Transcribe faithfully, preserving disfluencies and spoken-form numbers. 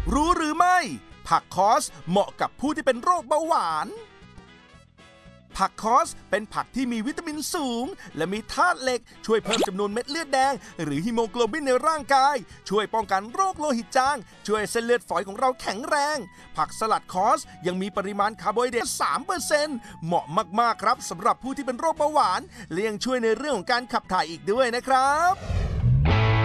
รู้หรือไม่ผักคอสเหมาะกับผู้ที่เป็นโรคเบาหวานผักคอสเป็นผักที่มีวิตามินสูงและมีธาตุเหล็กช่วยเพิ่มจำนวนเม็ดเลือดแดงหรือฮีโมโกลบินในร่างกายช่วยป้องกันโรคโลหิตจางช่วยเส้นเลือดฝอยของเราแข็งแรงผักสลัดคอสยังมีปริมาณคาร์โบไฮเดรต สามเปอร์เซ็นต์ เหมาะมากๆครับสำหรับผู้ที่เป็นโรคเบาหวานและยังช่วยในเรื่องของการขับถ่ายอีกด้วยนะครับ